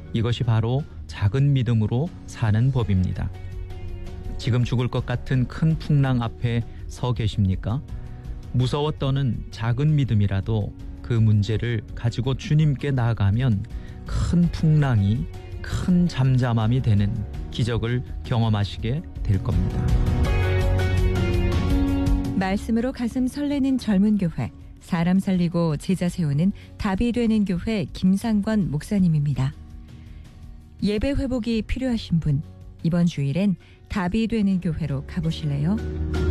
이것이 바로 작은 믿음으로 사는 법입니다. 지금 죽을 것 같은 큰 풍랑 앞에 서 계십니까? 무서워 떠는 작은 믿음이라도 그 문제를 가지고 주님께 나아가면 큰 풍랑이 큰 잠잠함이 되는 기적을 경험하시게 될 겁니다. 말씀으로 가슴 설레는 젊은 교회, 사람 살리고 제자 세우는 답이 되는 교회 김상권 목사님입니다. 예배 회복이 필요하신 분, 이번 주일엔 답이 되는 교회로 가보실래요?